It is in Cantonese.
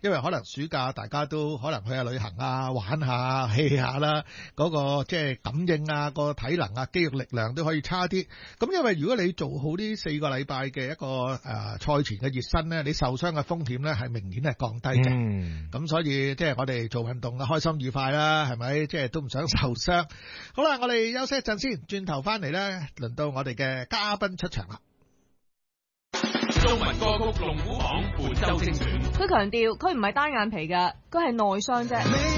因為可能暑假大家都可能去下旅行啊，玩下 hea 下啦，嗰個即係感應啊，個體能啊，肌肉力量都可以差啲。咁因為如果你做好呢4個禮拜嘅一個賽前嘅熱身咧，你受傷嘅風險咧係明顯係降低嘅。咁所以即係我哋做運動啊，開心愉快啦，係咪？即係都唔想受傷。好啦，我哋休息一陣先，轉頭翻嚟咧，輪到我哋嘅嘉賓出場啦。 中文歌曲龍虎榜本周精選， 佢強調佢唔係單眼皮㗎，佢係內傷啫。